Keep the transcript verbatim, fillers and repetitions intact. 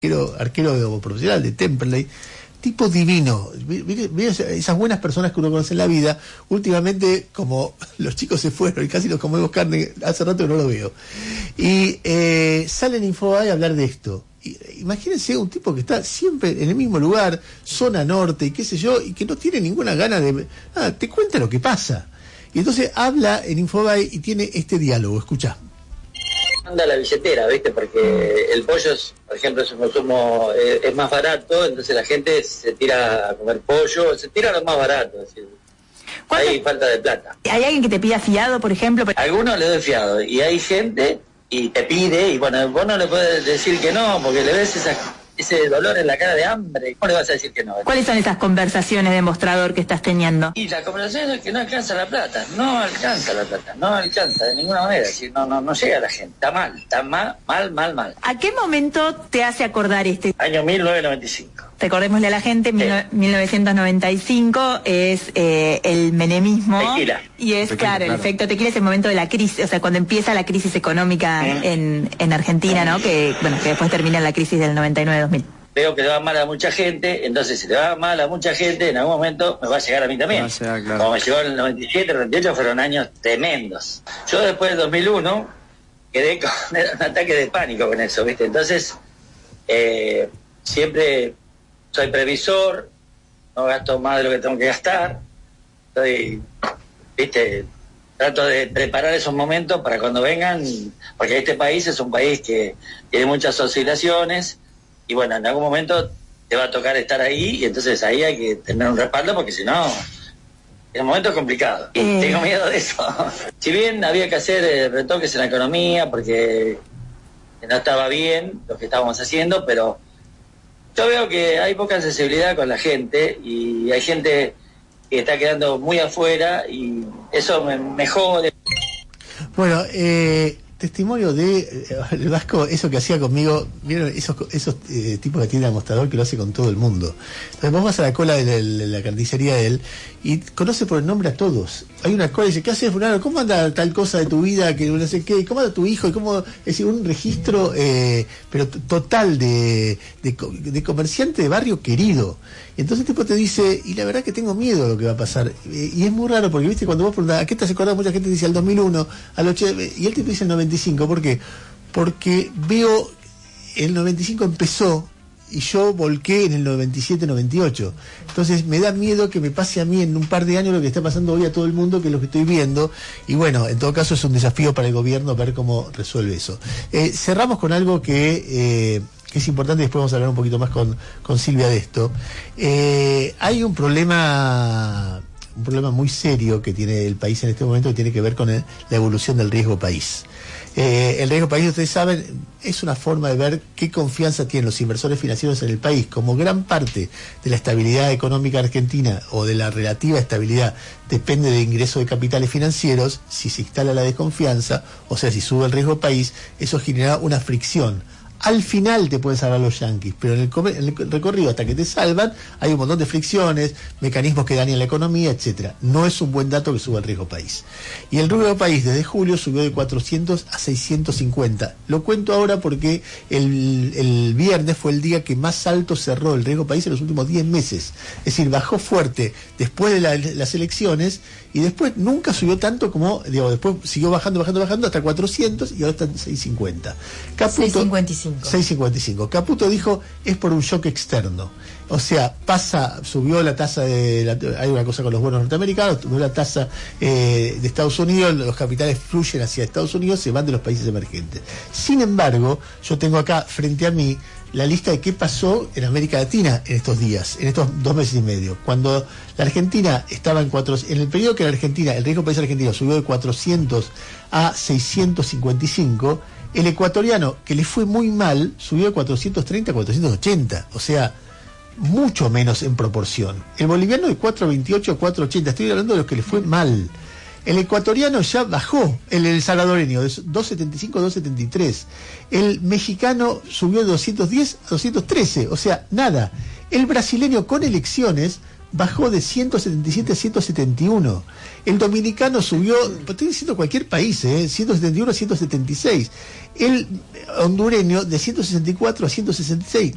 arquero, arquero profesional de Temperley, tipo divino. Mira esas buenas personas que uno conoce en la vida. Últimamente, como los chicos se fueron y casi los comemos carne, hace rato que no lo veo. Y eh, sale en Infobae a hablar de esto. Y, imagínense un tipo que está siempre en el mismo lugar, zona norte y qué sé yo, y que no tiene ninguna gana de... Ah, te cuenta lo que pasa. Y entonces habla en Infobae y tiene este diálogo. Escuchá. Anda la billetera, ¿viste? Porque el pollo, es, por ejemplo, es un consumo, eh, es más barato, entonces la gente se tira a comer pollo, se tira a lo más barato, es decir, hay falta de plata. ¿Hay alguien que te pida fiado, por ejemplo? A algunos le doy fiado, y hay gente, y te pide, y bueno, vos no le puedes decir que no, porque le ves esa, ese dolor en la cara de hambre, ¿cómo le vas a decir que no? ¿Cuáles son esas conversaciones de mostrador que estás teniendo? Y la conversación es que no alcanza la plata, no alcanza la plata, no alcanza de ninguna manera, es decir, no, no, no llega a la gente, está mal, está mal, mal, mal, mal. ¿A qué momento te hace acordar este? Año mil novecientos noventa y cinco. Recordémosle a la gente, sí. mil novecientos noventa y cinco es eh, el menemismo. Tequila. Y es, tequila, claro, claro, el efecto tequila es el momento de la crisis, o sea, cuando empieza la crisis económica mm. en, en Argentina, ¿no? Que, bueno, que después termina la crisis del noventa y nueve dos mil. Veo que le va mal a mucha gente, entonces si le va mal a mucha gente, en algún momento me va a llegar a mí también. Llegar, claro. Como me llegó en el noventa y siete, noventa y ocho, fueron años tremendos. Yo después del dos mil uno quedé con un ataque de pánico con eso, ¿viste? Entonces, eh, siempre soy previsor, no gasto más de lo que tengo que gastar, estoy, ¿viste? Trato de preparar esos momentos para cuando vengan, porque este país es un país que tiene muchas oscilaciones, y bueno, en algún momento te va a tocar estar ahí, y entonces ahí hay que tener un respaldo, porque si no, el momento es complicado. Eh... Tengo miedo de eso. Si bien había que hacer eh, retoques en la economía, porque no estaba bien lo que estábamos haciendo, pero yo veo que hay poca sensibilidad con la gente, y hay gente que está quedando muy afuera, y eso me, me jode. Bueno, eh... testimonio de eh, el Vasco, eso que hacía conmigo, vieron esos esos eh, tipos que tiene el mostrador que lo hace con todo el mundo. Entonces vos vas a la cola de la, de la carnicería de él y conoce por el nombre a todos. Hay una cola y dice, ¿qué haces, fulano? ¿Cómo anda tal cosa de tu vida? Que no sé qué, ¿cómo anda tu hijo? Y cómo, es decir, un registro eh, pero total de, de, de comerciante de barrio querido. Y entonces el tipo te dice, y la verdad que tengo miedo de lo que va a pasar. Y es muy raro porque, viste, cuando vos preguntás, ¿a qué te has acordado? Mucha gente dice al dos mil uno, al ochenta, y el tipo dice el noventa y cinco. ¿Por qué? Porque veo, el noventa y cinco empezó y yo volqué en el noventa y siete, noventa y ocho. Entonces me da miedo que me pase a mí en un par de años lo que está pasando hoy a todo el mundo, que es lo que estoy viendo. Y bueno, en todo caso es un desafío para el gobierno ver cómo resuelve eso. Eh, cerramos con algo que... Eh, que es importante, y después vamos a hablar un poquito más con, con Silvia de esto. Eh, hay un problema un problema muy serio que tiene el país en este momento, que tiene que ver con el, la evolución del riesgo país. Eh, el riesgo país, ustedes saben, es una forma de ver qué confianza tienen los inversores financieros en el país. Como gran parte de la estabilidad económica argentina o de la relativa estabilidad depende de ingresos de capitales financieros, si se instala la desconfianza, o sea, si sube el riesgo país, eso genera una fricción. Al final te pueden salvar los yanquis, pero en el, en el recorrido hasta que te salvan hay un montón de fricciones, mecanismos que dañan la economía, etcétera. No es un buen dato que suba el riesgo país. Y el riesgo país desde julio subió de cuatrocientos a seiscientos cincuenta. Lo cuento ahora porque el, el viernes fue el día que más alto cerró el riesgo país en los últimos diez meses. Es decir, bajó fuerte después de la, las elecciones y después nunca subió tanto como, digo, después siguió bajando, bajando, bajando hasta cuatrocientos y ahora está en seiscientos cincuenta. Caputo, seiscientos cincuenta y cinco. seiscientos cincuenta y cinco. Caputo dijo, es por un shock externo. O sea, pasa, subió la tasa de, la, hay una cosa con los bonos norteamericanos, subió la tasa eh, de Estados Unidos, los capitales fluyen hacia Estados Unidos, se van de los países emergentes. Sin embargo, yo tengo acá frente a mí la lista de qué pasó en América Latina en estos días, en estos dos meses y medio. Cuando la Argentina estaba en cuatro, en el periodo que la Argentina, el riesgo país argentino subió de cuatrocientos a seiscientos cincuenta y cinco, el ecuatoriano, que le fue muy mal, subió de cuatrocientos treinta a cuatrocientos ochenta, o sea, mucho menos en proporción. El boliviano de cuatrocientos veintiocho a cuatrocientos ochenta, estoy hablando de los que le fue mal. El ecuatoriano ya bajó, el, el salvadoreño, de doscientos setenta y cinco a doscientos setenta y tres. El mexicano subió de doscientos diez a doscientos trece, o sea, nada. El brasileño con elecciones bajó de ciento setenta y siete a ciento setenta y uno. El dominicano subió, estoy diciendo cualquier país, ¿eh? ciento setenta y uno a ciento setenta y seis. El hondureño de ciento sesenta y cuatro a ciento sesenta y seis.